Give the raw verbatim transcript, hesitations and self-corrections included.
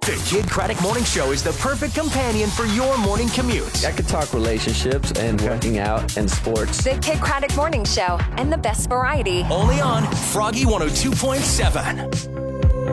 The Kid Craddock Morning Show is the perfect companion for your morning commute. I could talk relationships and working out and sports. The Kid Craddock Morning Show and the best variety. Only on Froggy one oh two point seven.